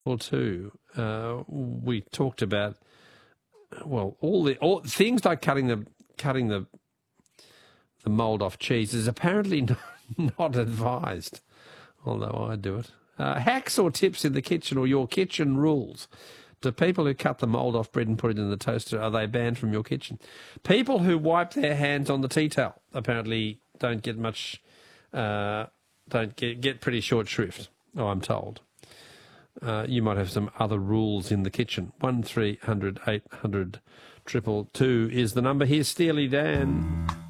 or two, we talked about, well, all things like cutting the mould off cheese is apparently not advised, although I do it. Hacks or tips in the kitchen, or your kitchen rules. Do people who cut the mould off bread and put it in the toaster, are they banned from your kitchen? People who wipe their hands on the tea towel apparently don't get much, don't get pretty short shrift, I'm told. You might have some other rules in the kitchen. 1300 800 222 is the number. Here's Steely Dan.